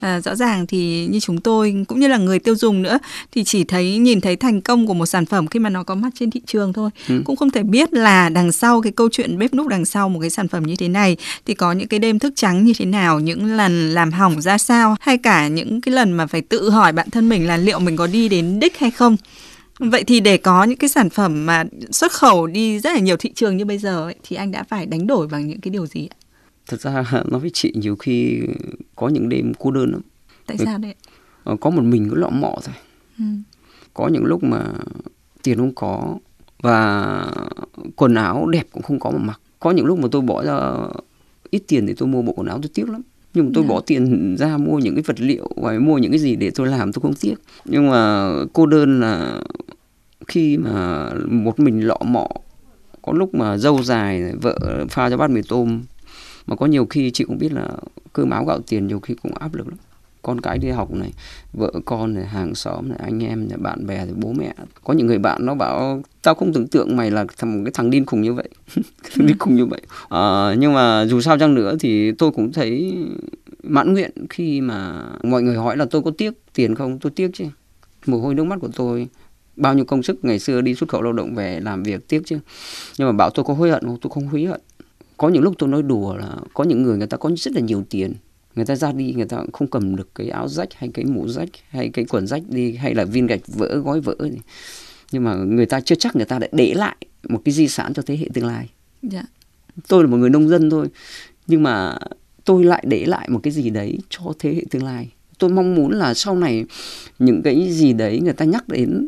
Rõ ràng thì như chúng tôi cũng như là người tiêu dùng nữa thì chỉ nhìn thấy thành công của một sản phẩm khi mà nó có mặt trên thị trường thôi. Cũng không thể biết là đằng sau cái câu chuyện bếp núc đằng sau một cái sản phẩm như thế này thì có những cái đêm thức trắng như thế nào, những lần làm hỏng ra sao, hay cả những cái lần mà phải tự hỏi bản thân mình là liệu mình có đi đến đích hay không. Vậy thì để có những cái sản phẩm mà xuất khẩu đi rất là nhiều thị trường như bây giờ ấy, thì anh đã phải đánh đổi bằng những cái điều gì ạ? Thật ra nói với chị nhiều khi có những đêm cô đơn lắm. Tại sao đấy? Có một mình có lọ mọ thôi. Có những lúc mà tiền không có và quần áo đẹp cũng không có mà mặc. Có những lúc mà tôi bỏ ra ít tiền để tôi mua bộ quần áo tôi tiếc lắm. Nhưng mà tôi bỏ tiền ra mua những cái vật liệu và mua những cái gì để tôi làm tôi không tiếc. Nhưng mà cô đơn là khi mà một mình lọ mọ, có lúc mà râu dài, vợ pha cho bát mì tôm. Mà có nhiều khi chị cũng biết là cơm áo gạo tiền nhiều khi cũng áp lực lắm. Con cái đi học này, vợ con này, hàng xóm này, anh em này, bạn bè rồi bố mẹ. Có những người bạn nó bảo tao không tưởng tượng mày là một cái thằng điên khùng như vậy. Điên khùng như vậy. Nhưng mà dù sao chăng nữa thì tôi cũng thấy mãn nguyện khi mà mọi người hỏi là tôi có tiếc tiền không. Tôi tiếc chứ. Mồ hôi nước mắt của tôi, bao nhiêu công sức ngày xưa đi xuất khẩu lao động về làm việc tiếc chứ. Nhưng mà bảo tôi có hối hận không? Tôi không hối hận. Có những lúc tôi nói đùa là có những người ta có rất là nhiều tiền, người ta ra đi người ta không cầm được cái áo rách hay cái mũ rách hay cái quần rách đi, hay là viên gạch vỡ, gói vỡ gì. Nhưng mà người ta chưa chắc người ta đã để lại một cái di sản cho thế hệ tương lai. Tôi là một người nông dân thôi, nhưng mà tôi lại để lại một cái gì đấy cho thế hệ tương lai. Tôi mong muốn là sau này những cái gì đấy người ta nhắc đến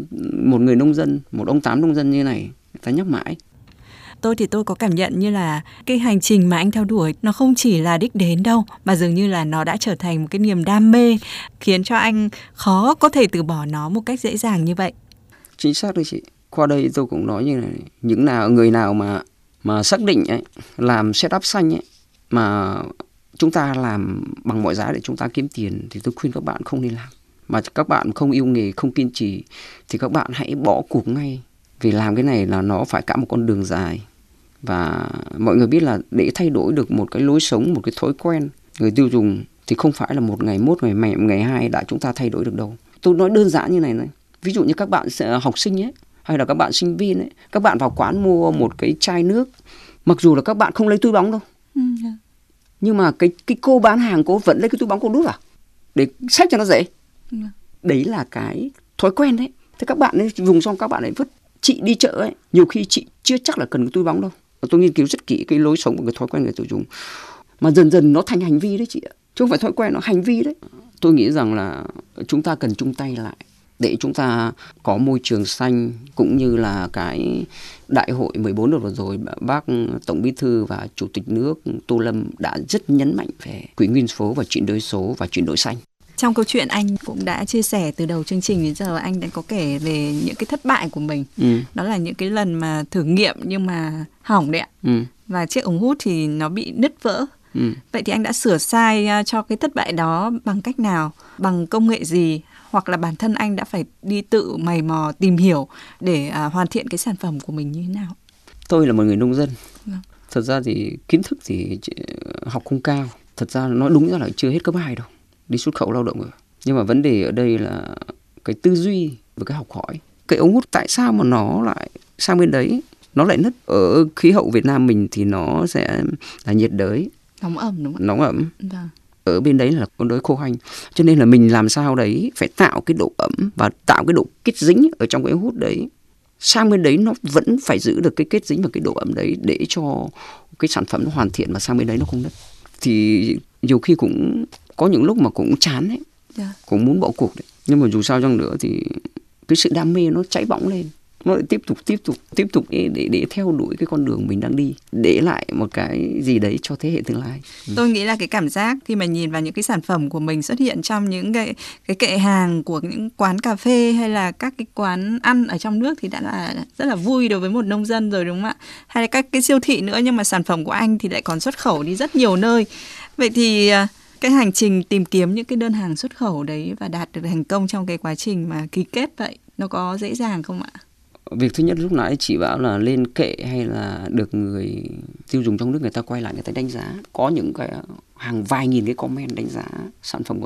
một người nông dân, một ông Tám nông dân như này, người ta nhắc mãi. Tôi thì tôi có cảm nhận như là cái hành trình mà anh theo đuổi nó không chỉ là đích đến đâu, mà dường như là nó đã trở thành một cái niềm đam mê khiến cho anh khó có thể từ bỏ nó một cách dễ dàng như vậy. Chính xác đấy chị. Qua đây tôi cũng nói như này, người nào mà xác định ấy, làm setup xanh ấy, mà chúng ta làm bằng mọi giá để chúng ta kiếm tiền thì tôi khuyên các bạn không nên làm. Mà các bạn không yêu nghề, không kiên trì thì các bạn hãy bỏ cuộc ngay. Vì làm cái này là nó phải cả một con đường dài. Và mọi người biết là để thay đổi được một cái lối sống, một cái thói quen người tiêu dùng thì không phải là một ngày mốt, ngày hai đã chúng ta thay đổi được đâu. Tôi nói đơn giản như này này. Ví dụ như các bạn học sinh ấy, hay là các bạn sinh viên ấy, các bạn vào quán mua một cái chai nước, mặc dù là các bạn không lấy túi bóng đâu. Nhưng mà cái cô bán hàng cô vẫn lấy cái túi bóng cô đút vào để xách cho nó dễ. Đấy là cái thói quen đấy. Thế các bạn ấy dùng xong các bạn ấy vứt. Chị đi chợ ấy, nhiều khi chị chưa chắc là cần cái túi bóng đâu. Tôi nghiên cứu rất kỹ cái lối sống và cái thói quen người tiêu dùng. Mà dần dần nó thành hành vi đấy chị ạ. Chứ không phải thói quen, nó hành vi đấy. Tôi nghĩ rằng là chúng ta cần chung tay lại để chúng ta có môi trường xanh, cũng như là cái đại hội 14 vừa rồi bác Tổng Bí thư và Chủ tịch nước Tô Lâm đã rất nhấn mạnh về quỹ nguyên số và chuyển đổi số và chuyển đổi xanh. Trong câu chuyện anh cũng đã chia sẻ từ đầu chương trình đến giờ, anh đã có kể về những cái thất bại của mình. Đó là những cái lần mà thử nghiệm nhưng mà hỏng đấy ạ. Và chiếc ống hút thì nó bị nứt vỡ. Vậy thì anh đã sửa sai cho cái thất bại đó bằng cách nào? Bằng công nghệ gì? Hoặc là bản thân anh đã phải đi tự mày mò tìm hiểu để hoàn thiện cái sản phẩm của mình như thế nào? Tôi là một người nông dân. Thật ra thì kiến thức thì học không cao. Thật ra nói đúng ra là chưa hết cấp 2 đâu. Đi xuất khẩu lao động rồi. Nhưng mà vấn đề ở đây là cái tư duy và cái học hỏi. Cái ống hút tại sao mà nó lại sang bên đấy, nó lại nứt? Ở khí hậu Việt Nam mình thì nó sẽ là nhiệt đới, nóng ẩm đúng không? Nóng ẩm. Ở bên đấy là con đới khô hanh. Cho nên là mình làm sao đấy phải tạo cái độ ẩm và tạo cái độ kết dính ở trong cái ống hút đấy. Sang bên đấy nó vẫn phải giữ được cái kết dính và cái độ ẩm đấy để cho cái sản phẩm nó hoàn thiện mà sang bên đấy nó không nứt. Thì nhiều khi cũng có những lúc mà cũng chán ấy, cũng muốn bỏ cuộc đấy. Nhưng mà dù sao chăng nữa thì cái sự đam mê nó cháy bỏng lên, nó lại tiếp tục để theo đuổi cái con đường mình đang đi, để lại một cái gì đấy cho thế hệ tương lai. Tôi nghĩ là cái cảm giác khi mà nhìn vào những cái sản phẩm của mình xuất hiện trong những cái kệ hàng của những quán cà phê hay là các cái quán ăn ở trong nước thì đã là rất là vui đối với một nông dân rồi, đúng không ạ? Hay là các cái siêu thị nữa, nhưng mà sản phẩm của anh thì lại còn xuất khẩu đi rất nhiều nơi. Vậy thì cái hành trình tìm kiếm những cái đơn hàng xuất khẩu đấy và đạt được thành công trong cái quá trình mà ký kết vậy, nó có dễ dàng không ạ? Việc thứ nhất lúc nãy chị bảo là lên kệ hay là được người tiêu dùng trong nước người ta quay lại người ta đánh giá. Có những cái hàng vài nghìn cái comment đánh giá sản phẩm của